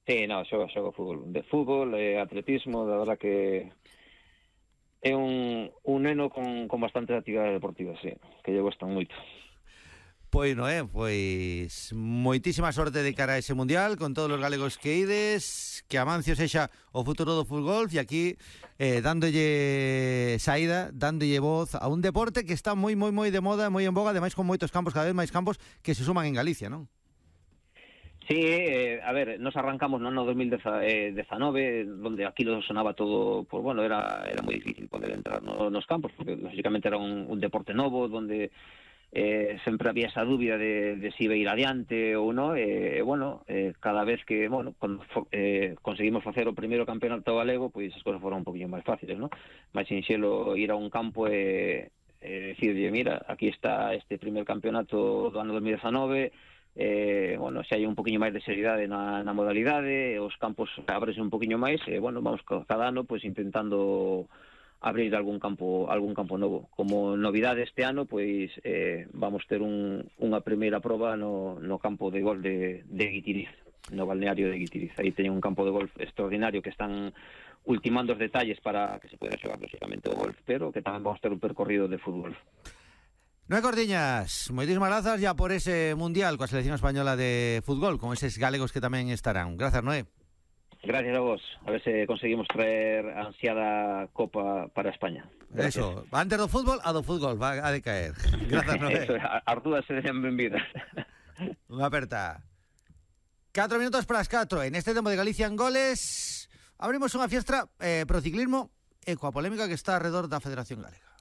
Sí, no, xogo fútbol. De fútbol, atletismo, da verdad que é un neno con bastantes actividades deportivas, sí, que lle gustan moito. Pois, Noé, pois moitísima sorte de cara a ese mundial con todos os galegos que ides, que Amancio sexa o futuro do fútbol e aquí dándolle saída, dándolle voz a un deporte que está moi de moda, moi en boga, ademais con moitos campos, cada vez máis campos que se suman en Galicia, non? Sí, a ver, nos arrancamos no ano 2019, donde aquí lo sonaba todo, pues bueno, era moi difícil poder entrar nos campos, porque lógicamente era un deporte novo, donde sempre había esa dúbida de si iba a ir adiante ou non, cada vez que, cando conseguimos facer o primeiro campeonato galego, pois as cousas foron un poquinho máis fáciles, non? Máis sinxelo ir a un campo e decirlle, mira, aquí está este primer campeonato do ano 2019, se hai un poquinho máis de seriedade na modalidade, os campos abrense un poquinho máis, vamos cada ano pois intentando abrir algún campo novo. Como novidade este ano, pois vamos ter unha primeira proba no campo de golf de Guitiriz, no balneario de Guitiriz. Aí teñen un campo de golf extraordinario que están ultimando os detalles para que se poida xogar lógicamente o golf, pero que tamén vamos ter un percorrido de fútbol. Noé Cordiñas, moitísimas grazas ya por ese mundial coa selección española de fútbol, con eses galegos que tamén estarán. Grazas, Noé. Gracias a vos. A ver se conseguimos traer a ansiada Copa para España. Gracias. Eso, antes do fútbol, a do fútbol va a decaer. Grazas, Noé. As dúas serían benvidas. Unha aperta. 4 minutos para as 4. En este tempo de Galicia en goles abrimos unha fiestra pro ciclismo e coa polémica que está alrededor da Federación Galega.